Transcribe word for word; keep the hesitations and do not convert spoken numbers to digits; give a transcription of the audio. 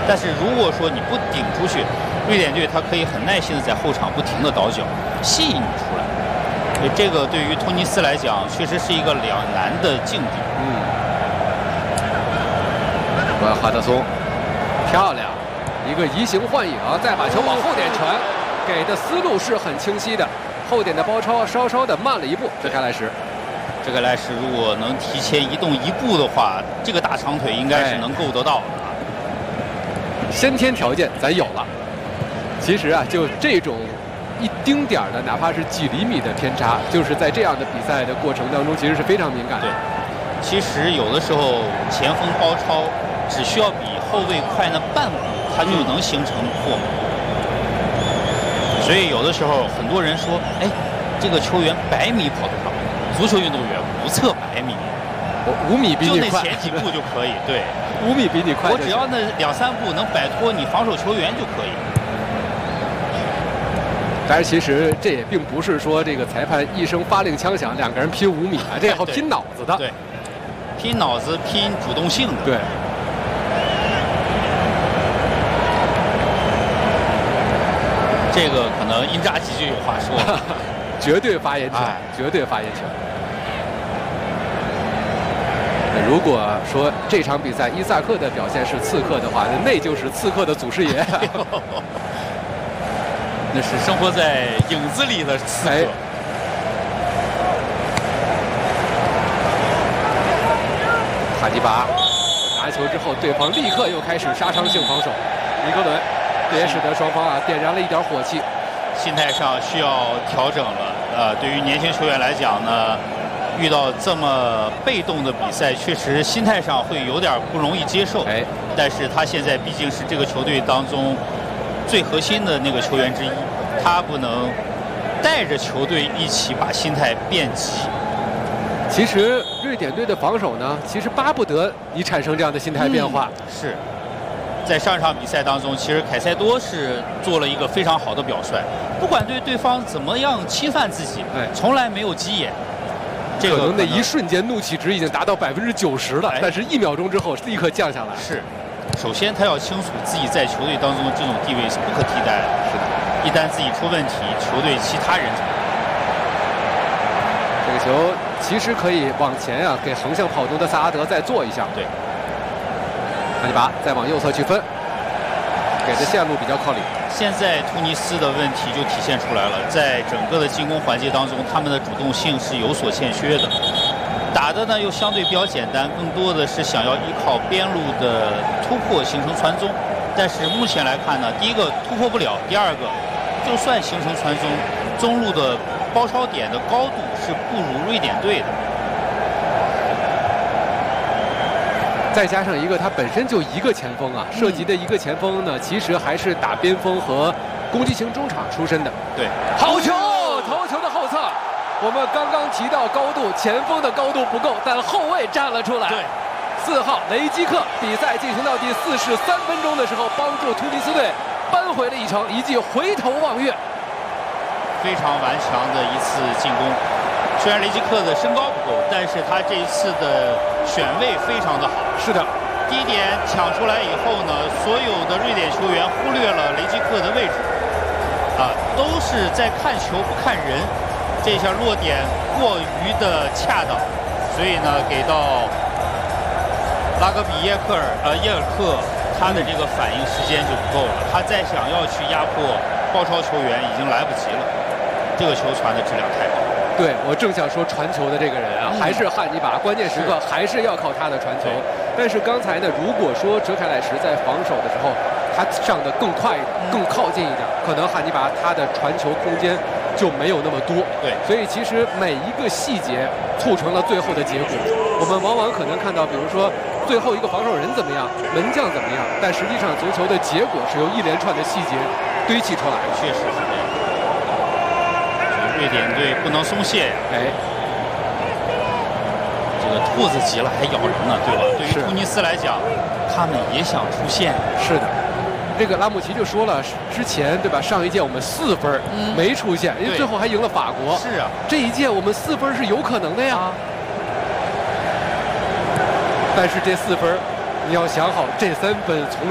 但是如果说你不顶出去，瑞典队他可以很耐心的在后场不停的倒脚，吸引你出来。所以这个对于突尼斯来讲，确实是一个两难的境地。 嗯，我哈德松，漂亮，一个移形换影，再把球往后点传，给的思路是很清晰的。后点的包抄稍稍的慢了一步，这开来时。 这个来时如果能提前移动一步的话，这个大长腿应该是能够得到的。 先天条件咱有了，其实啊，就这种一丁点儿的，哪怕是几厘米的偏差，就是在这样的比赛的过程当中，其实是非常敏感的。 对，其实有的时候前锋包抄只需要比后卫快那半步，它就能形成破门。嗯、所以有的时候很多人说，哎，这个球员百米跑得快。足球运动员不测百米， 我五米比你快， 就那前几步就可以。对， 五米比你快， 我只要那两三步能摆脱你防守球员就可以。 但是其实这也并不是说这个裁判一声发令枪响，两个人拼五米啊，这要拼脑子的。 对，拼脑子，拼主动性的。 对。 这个可能因扎吉就有话说了。 绝对发言权，哎、绝对发言权。如果说这场比赛伊萨克的表现是刺客的话，那就是刺客的祖师爷。 那是生活在影子里的刺客。哎、 哈迪拔拿球之后，对方立刻又开始杀伤性防守。米格伦，这也使得双方啊点燃了一点火气。 心态上需要调整了。呃，对于年轻球员来讲呢，遇到这么被动的比赛，确实心态上会有点不容易接受。 哎， 但是他现在毕竟是这个球队当中最核心的那个球员之一，他不能带着球队一起把心态变急。 其实瑞典队的防守呢，其实巴不得你产生这样的心态变化。 嗯、是。在上场比赛当中，其实凯塞多是做了一个非常好的表率，不管对对方怎么样侵犯自己， 哎， 从来没有急眼。 这个可能那一瞬间怒气值已经达到百分之九十了，哎、但是一秒钟之后立刻降下来。 是，首先他要清楚自己在球队当中的这种地位是不可替代的。 是的， 一旦自己出问题，球队其他人怎么办？ 这个球其实可以往前啊，给横向跑动的萨拉德再做一下。 对。 哈迪拔再往右侧去分，给的线路比较靠里。 现在突尼斯的问题就体现出来了，在整个的进攻环节当中，他们的主动性是有所欠缺的，打的呢又相对比较简单，更多的是想要依靠边路的突破形成传中。但是目前来看呢，第一个突破不了，第二个就算形成传中，中路的包抄点的高度是不如瑞典队的。 再加上一个，他本身就一个前锋啊，涉及的一个前锋呢，其实还是打边锋和攻击型中场出身的。 对， 好球，头球的后侧。我们刚刚提到高度，前锋的高度不够，但后卫站了出来。 对， 四号雷基克，比赛进行到第四十三分钟的时候，帮助突尼斯队扳回了一城，一记回头望月， 非常顽强的一次进攻。虽然雷吉克的身高不够，但是他这一次的选位非常的好。 是的， 第一点抢出来以后呢，所有的瑞典球员忽略了雷吉克的位置，啊，都是在看球不看人，这下落点过于的恰当，所以呢，给到拉格比耶克尔呃耶尔克，他的这个反应时间就不够了，他再想要去压迫包抄球员已经来不及了，这个球传的质量太高。 对，我正想说传球的这个人啊，嗯、还是汉尼拔，关键时刻还是要靠他的传球。但是刚才呢，如果说哲凯莱什在防守的时候，他上的更快、更靠近一点，可能汉尼拔他的传球空间就没有那么多。 对， 所以其实每一个细节促成了最后的结果。我们往往可能看到，比如说最后一个防守人怎么样，门将怎么样，但实际上足球的结果是由一连串的细节堆砌出来的。 确实是这样。瑞典队不能松懈， 哎， 这个兔子急了还咬人呢，对吧？对于突尼斯来讲，他们也想出线。 是的，这个拉姆齐就说了，之前对吧？上一届我们四分、嗯、没出线，因为最后还赢了法国。 是啊， 这一届我们四分是有可能的呀。啊、但是这四分，你要想好，这三分从